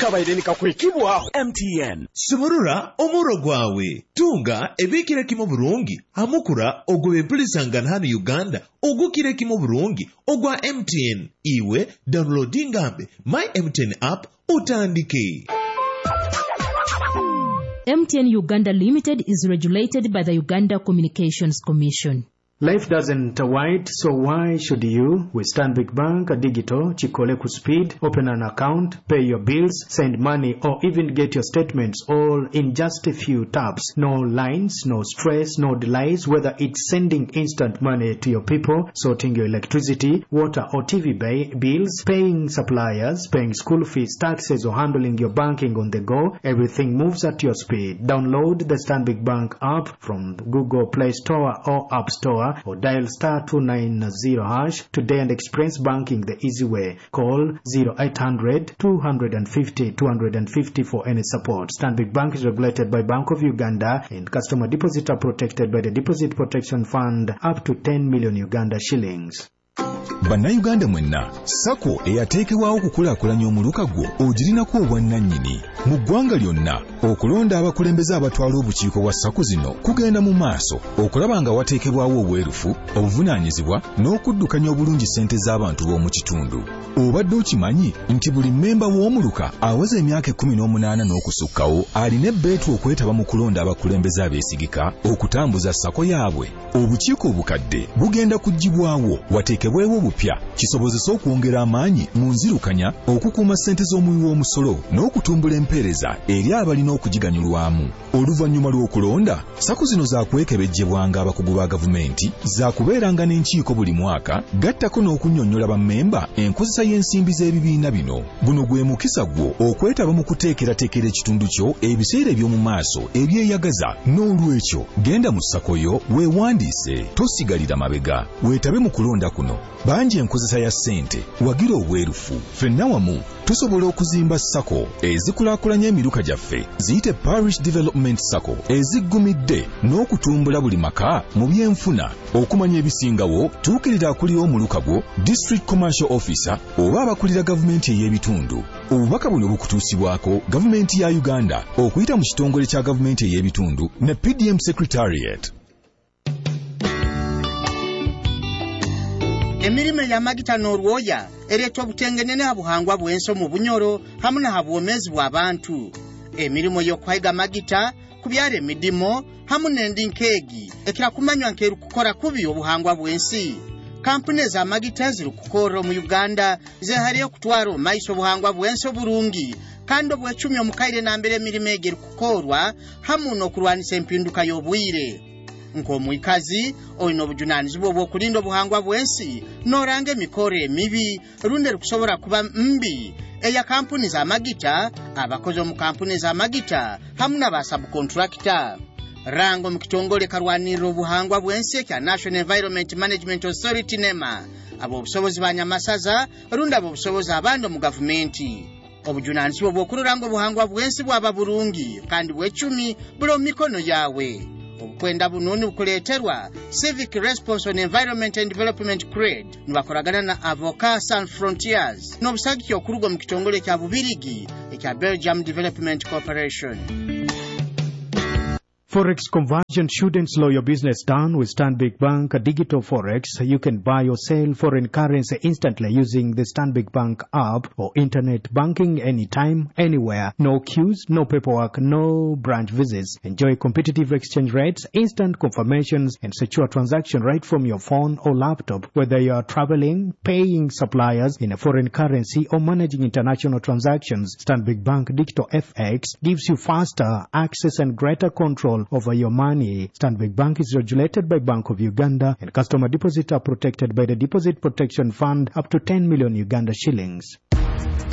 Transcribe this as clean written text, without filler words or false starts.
kabaire nikakwekibwaho. MTN. Simurura omuro gwawe. Tunga ebikira kimo burungi. Amukura ogwe empulisangana hano Uganda. Ogukire kimo burungi. Ogwa MTN. Iwe downloading ambe My MTN app utandike. MTN Uganda Limited is regulated by the Uganda Communications Commission. Life doesn't wait, so why should you? With Stanbic Bank Digital, Chikole ku speed, open an account, pay your bills, send money, or even get your statements all in just a few taps. No lines, no stress, no delays, whether it's sending instant money to your people, sorting your electricity, water or TV bills, paying suppliers, paying school fees, taxes, or handling your banking on the go. Everything moves at your speed. Download the Stanbic Bank app from Google Play Store or App Store, or dial *290# today and experience banking the easy way. Call 0800-250-250 for any support. Stanbic Bank is regulated by Bank of Uganda, and customer deposits are protected by the Deposit Protection Fund up to 10 million Uganda shillings. Bannayuganda mwenna, Sako eyateekebwawo okukulaakulanya omuluka gwo ogirinako obwannannyini. Mu ggwanga lyonna, okulonda abakulembeze abatwala obukiiko bwa Sako zino kugenda mu maaso okulaba nga wateekebwawo obwerufu, obuvunaanyizibwa n'okuddukanya obulungi ssente z'abantu b'omu kitundu. Obadde okimanyi nti buli mmemba w'omuluka aweza emyaka 18 n'okusukkawo alina ebbeetu okwetaba mu kulonda abakulembeze abeesigika okutambuza Sako yaabwe. Obukiiko obukadde bugenda kuggyibwawo wateekebwewo obupya kisobozesa okwongera amaanyi mu nzirukanya, okukuuma ssente z'omuwi w'omusolo n'okutumbula empeereza eri abalina okugiganyulwamu. Oluvannyuma lw'okulonda, Sako zino zaakwekebejjebwanga abakugu ba gavumenti, zaakubeeranga n'enkiiko buli mwaka, gattako n'okunnyonnyola bammemba enkozesa y'ensimbi z'ebibiina bino. Guno gwe mukisa gwo okwetaba mu kuteekerateekera ekitundu kyo ebiseera eby'omu maaso ebyeyagaza. N'olwekyo genda mu Sako yo weewandiise, tosigalira mabega, weetabe mu kulonda kuno. Bangi enkozesa ya ssente, wagira obwerufu. Ffenna wamu tusobola okuzimba Sako ezikulaakulanya emiruka gyaffe, ziyite Parish Development Sako eziggumidde n'okutumbula buli maka mu byenfuna. Okumanya ebisingawo, tuukirira akulira omuluka gwo, District Commercial Officer oba abakulira gavumenti ey'ebitundu. Obubaka buno bukutuusibwako gavumenti ya Uganda okuyita mu kitongole kya gavumenti ey'ebitundu ne PDM Secretariat. Emirimo ya magita n'olwoya ereeta obutengenene habuhangwa bw'enso mu Bunyoro hamu na habwomezi bw'abantu. Emirimo y'okwayiga magita kubyala emidimo hamu n'endinkeegi ekira kumanywa nkeru kukora kubi obuhangwa bw'ensi. Kampuni za magita ziri kukora mu Uganda zeehaliyo kutwara omaiso obuhangwa bw'ensi obulungi kandi obw'ekumi omukaire nambere emirimo egiri kukorwa hamu n'okulwanisa empinduka y'obwire. Nk'omwikazi olina obujunaanyizibwa obw'okulinda obuhangwa bw'ensi n'oranga emikoro emibi lundi erikusobola kuba mbi eya kampuni za magita, abakozi omu kampuni za magita hamu n'abasabukontrakita. Rango mu kitongole kalwanirira obuhangwa bw'ensi ekya National Environment Management Authority NEMA, ab'obusobozi ba Nyamasaza lundi ab'obusobozi abandi mu gavumenti. Obujunaanyizibwa obw'okulolanga obuhangwa bw'ensi bwaba bulungi kandi bw'ekumi buli mu mikono yawe. Obukwenda bununi bukuleeterwa Civic Response on Environment and Development CRED nibakoragana na Avocat Sans Frontiers n'obusagiki okuruga mu kitongole kya Bubirigi ekya Belgium Development Corporation. Forex conversion shouldn't slow your business down with Stanbic Bank Digital Forex. You can buy or sell foreign currency instantly using the Stanbic Bank app or internet banking anytime, anywhere. No queues, no paperwork, no branch visits. Enjoy competitive exchange rates, instant confirmations, and secure transaction right from your phone or laptop. Whether you are traveling, paying suppliers in a foreign currency, or managing international transactions, Stanbic Bank Digital FX gives you faster access and greater control over your money. Stanbic Bank is regulated by Bank of Uganda, and customer deposits are protected by the Deposit Protection Fund up to 10 million Uganda shillings.